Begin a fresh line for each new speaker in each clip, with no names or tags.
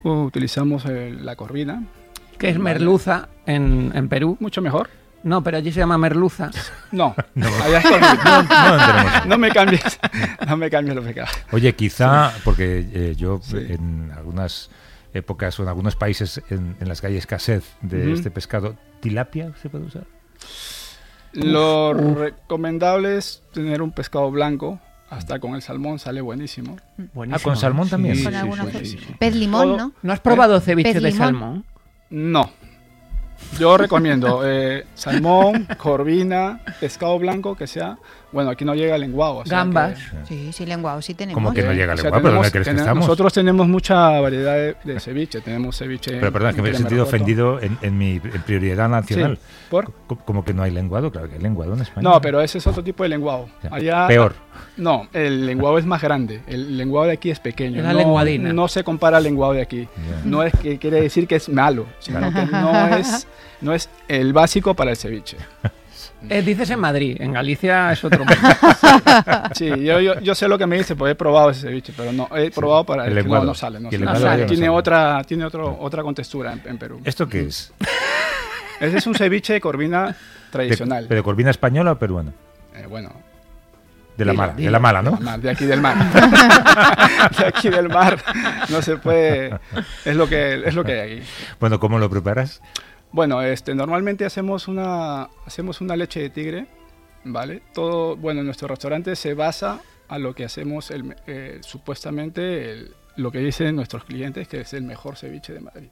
utilizamos la corvina.
Que es merluza en Perú.
Mucho mejor.
No, pero allí se llama merluza.
No, allá es corvina. No me cambies los pecados.
Oye, quizá, porque yo en algunas épocas o en algunos países en las que hay escasez de este pescado, ¿tilapia se puede usar?
Lo recomendable es tener un pescado blanco. Hasta con el salmón sale buenísimo.
¿Con salmón también?
Sí, con alguna pez limón, ¿no?
¿No has probado ceviche de salmón?
No. Yo recomiendo salmón, corvina, pescado blanco, que sea... Bueno, aquí no llega el lenguado.
Gambas.
Sí, lenguado sí tenemos.
¿Cómo que no llega el lenguado? ¿Pero dónde crees que estamos?
Nosotros tenemos mucha variedad de ceviche. Tenemos ceviche...
Pero perdón, es que me he sentido ofendido en mi prioridad nacional.
Sí. ¿Por?
¿Cómo que no hay lenguado? Claro que hay lenguado en España.
No, pero ese es otro tipo de lenguado. Allá,
peor.
No, el lenguado es más grande. El lenguado de aquí es pequeño.
Es la lenguadina.
No se compara al lenguado de aquí. Yeah. No es que quiere decir que es malo, sino que no es el básico para el ceviche.
Dices en Madrid, en Galicia es otro.
Sí, yo sé lo que me dice, pues he probado ese ceviche, pero no he probado para el lenguado no sale. Tiene otra contextura en Perú.
¿Esto qué es?
Ese es un ceviche de corvina tradicional.
¿Pero corvina española o peruana?
Bueno.
De la mala, ¿no?
De aquí del mar. De aquí del mar. No se puede. Es lo que hay aquí.
Bueno, ¿cómo lo preparas?
Bueno, normalmente hacemos una leche de tigre, ¿vale? Todo, bueno, nuestro restaurante se basa a lo que hacemos supuestamente lo que dicen nuestros clientes, que es el mejor ceviche de Madrid.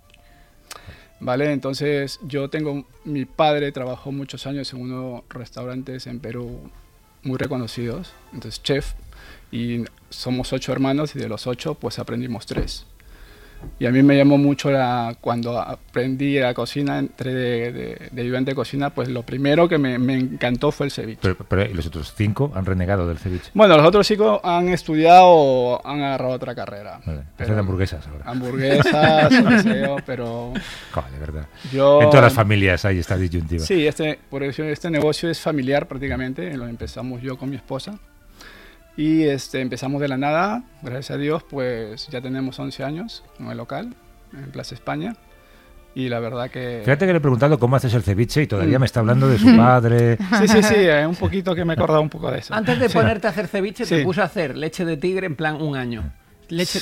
¿Vale? Entonces, mi padre trabajó muchos años en unos restaurantes en Perú muy reconocidos, entonces chef, y somos 8 hermanos y de los 8 pues aprendimos 3. Y a mí me llamó mucho cuando aprendí la cocina, entré de ayudante de cocina, pues lo primero que me encantó fue el ceviche.
Pero ¿y los otros 5 han renegado del ceviche?
Bueno, los otros 5 han estudiado o han agarrado otra carrera.
Vale, hacen hamburguesas ahora.
Hamburguesas, deseo, pero...
de verdad. En todas las familias hay esta disyuntiva.
Sí, por eso este negocio es familiar prácticamente, lo empezamos yo con mi esposa. Y empezamos de la nada, gracias a Dios, pues ya tenemos 11 años en el local, en Plaza España. Y la verdad que...
Fíjate que le he preguntado cómo haces el ceviche y todavía me está hablando de su padre.
Sí, un poquito que me he acordado un poco de eso.
Antes de ponerte a hacer ceviche, te puse a hacer leche de tigre en plan un año. Leche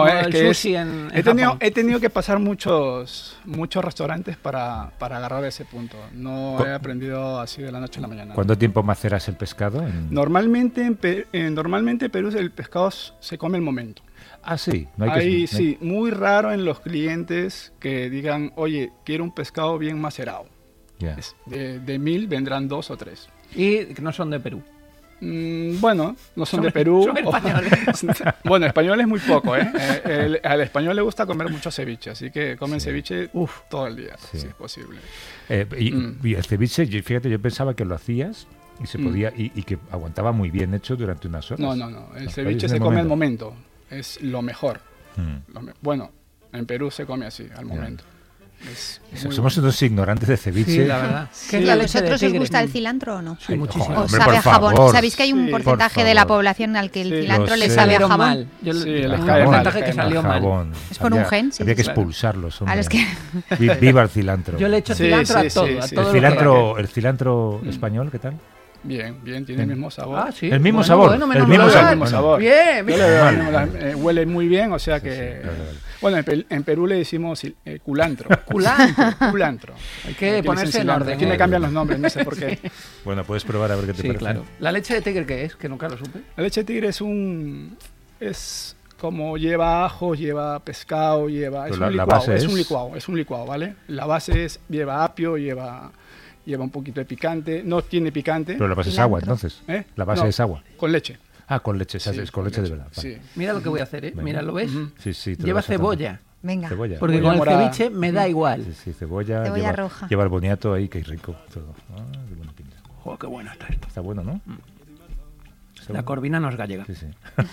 he tenido que pasar muchos restaurantes para agarrar ese punto. No he aprendido así de la noche a la mañana.
¿Cuánto tiempo maceras el pescado?
Normalmente en Perú el pescado se come al momento.
Ah, sí.
Sí, muy raro en los clientes que digan, oye, quiero un pescado bien macerado.
Yeah.
De 1000 vendrán 2 o 3.
Y que no son de Perú.
Bueno, no son de Perú.
Son españoles.
Bueno, españoles muy poco, ¿eh? Al español le gusta comer mucho ceviche, así que comen ceviche todo el día, si es posible.
Y el ceviche, fíjate, yo pensaba que lo hacías y se podía y que aguantaba muy bien hecho durante unas horas.
No. El ceviche se come al momento. Es lo mejor. Bueno, en Perú se come así, al momento.
Somos unos ignorantes de ceviche.
Sí, la verdad.
¿A vosotros os gusta el cilantro o no?
Sí, muchísimo.
¿O sabe a jabón? ¿Sabéis que hay un porcentaje de la población al que el cilantro le sabe a jabón?
Un porcentaje que salió mal.
Es por un gen, sí.
Había que expulsarlos.
Que...
Viva el cilantro.
Yo le echo cilantro a todo.
¿El cilantro español qué tal?
Bien, tiene el mismo sabor.
Ah, sí.
El mismo sabor.
El mismo sabor.
Bien.
Huele muy bien, o sea que... Bueno, en Perú le decimos culantro. Culantro.
Hay que ponerse en orden.
Aquí me cambian los nombres, no sé por qué.
Bueno, puedes probar a ver qué te parece.
Claro. ¿La leche de tigre qué es? Que nunca lo supe.
La leche de tigre es como lleva ajo, lleva pescado, es un licuado, ¿vale? La base lleva apio, lleva un poquito de picante, no tiene picante.
Pero la base es agua, entonces. La base es agua.
Con leche.
Ah, con leche, es con leche de verdad.
Sí.
Mira lo que voy a hacer, Mira, ¿lo ves?
Sí.
Lleva cebolla.
Venga.
Cebolla.
Porque con el ceviche me da igual.
Sí, cebolla
roja.
Lleva el boniato ahí, que rico todo. Qué buena pinta.
Joder, qué bueno está esto.
Está bueno, ¿no?
La corvina no es gallega.
Sí.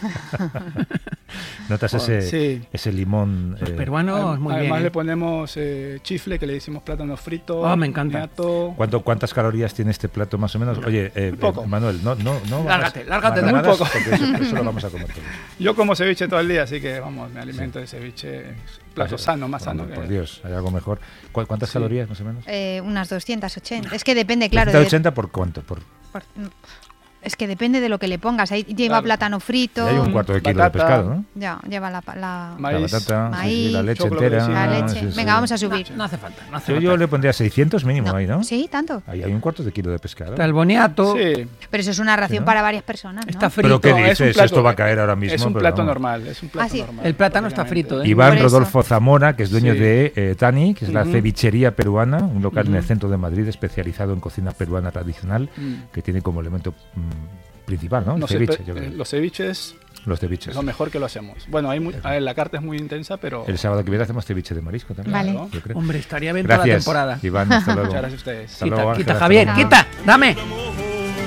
¿Notas ese limón?
Los peruanos, muy bien.
Además le ponemos chifle, que le decimos plátano frito.
Me encanta.
¿Cuántas calorías tiene este plato más o menos? Oye,
poco.
Manuel, no.
Lárgate
muy poco.
Porque eso lo vamos a comer todos.
Yo como ceviche todo el día, así que me alimento de ceviche. Plato sano, más sano.
Por Dios, hay algo mejor. ¿Cuántas calorías más o menos?
Unas 280. Es que depende, claro.
280 ¿por cuánto?
Es que depende de lo que le pongas. Ahí lleva plátano frito.
Y hay un cuarto de kilo de pescado, ¿no?
Ya, lleva la
maíz,
batata,
maíz,
la leche entera.
La leche. Venga, vamos a subir.
No hace falta.
Yo le pondría 600 mínimo ahí, ¿no?
Sí, tanto.
Ahí hay un cuarto de kilo de pescado.
Está el boniato.
Sí.
Pero eso es una ración para varias personas, ¿no?
Está frito.
¿Pero qué dices? Esto va a caer ahora mismo.
Es un plato normal. Es un plato normal.
El plátano está frito,
Iván Rodolfo Zamora, que es dueño de Tani, que es la cevichería peruana, un local en el centro de Madrid especializado en cocina peruana tradicional, que tiene como elemento principal, ¿no?
Los ceviches.
Los ceviches.
Lo mejor que lo hacemos. Bueno, la carta es muy intensa, pero...
El sábado que viene hacemos ceviche de marisco también.
Vale.
¿no?
Hombre, estaría bien toda la temporada.
Iván, hasta luego.
Muchas gracias a ustedes.
Hasta luego,
Quita,
Ángela,
Javier,
hasta luego.
quita, dame.